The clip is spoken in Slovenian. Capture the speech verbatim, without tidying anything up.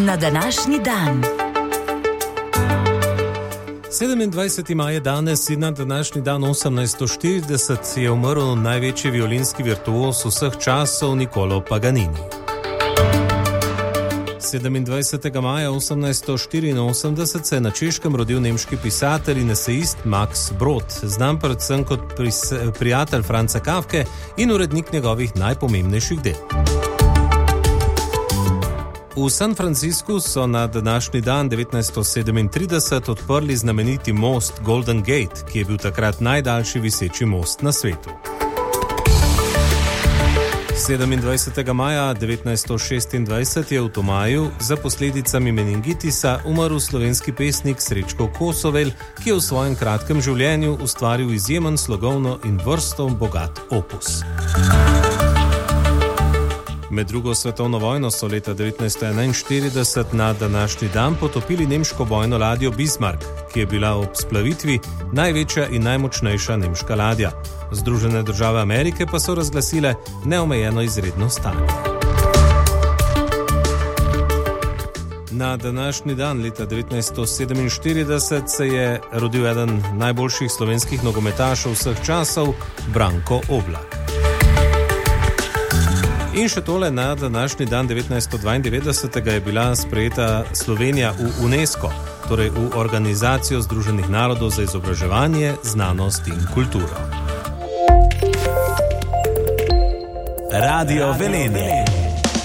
Na današnji dan. sedemindvajseti maj je danes in na današnji dan osemnajststo štirideset je umrl največji violinski virtuoz vseh časov Niccolo Paganini. sedemindvajsetega maja osemnajststo štiriinosemdeset se je na Češkem rodil nemški pisatelj in esejist Max Brod, znan predvsem kot prijatelj Franza Kafke in urednik njegovih najpomembnejših del. V San Franciscu so na današnji dan devetnajststo sedemintrideset odprli znameniti most Golden Gate, ki je bil takrat najdaljši viseči most na svetu. sedemindvajsetega maja devetnajststo šestindvajset je v Tomaju za posledicami meningitisa umrl slovenski pesnik Srečko Kosovel, ki je v svojem kratkem življenju ustvaril izjemen slogovno in vrsto bogat opus. Med drugo svetovno vojno so leta devetnajststo enainštirideset na današnji dan potopili nemško bojno ladjo Bismarck, ki je bila ob splavitvi največja in najmočnejša nemška ladja. Združene države Amerike pa so razglasile neomejeno izredno stanje. Na današnji dan leta devetnajststo sedeminštirideset se je rodil eden najboljših slovenskih nogometašev vseh časov, Branko Oblak. In še tole, na današnji dan devetnajststo dvaindevetdeset je bila sprejeta Slovenija v UNESCO, torej v Organizacijo Združenih narodov za izobraževanje, znanost in kulturo. Radio Velenje.